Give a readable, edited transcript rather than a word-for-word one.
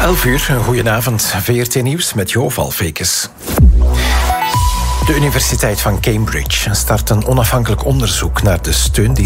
11 uur, goedenavond. VRT Nieuws met Jo Valfekes. De Universiteit van Cambridge start een onafhankelijk onderzoek naar de steun die